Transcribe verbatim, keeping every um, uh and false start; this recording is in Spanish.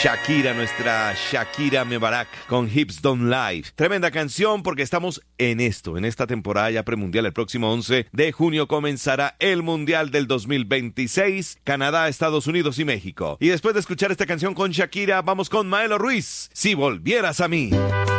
Shakira, nuestra Shakira Mebarak con Hips Don't Lie. Tremenda canción porque estamos en esto, en esta temporada ya premundial. El próximo once de junio comenzará el Mundial del dos mil veintiséis, Canadá, Estados Unidos y México. Y después de escuchar esta canción con Shakira, vamos con Maelo Ruiz, Si volvieras a mí.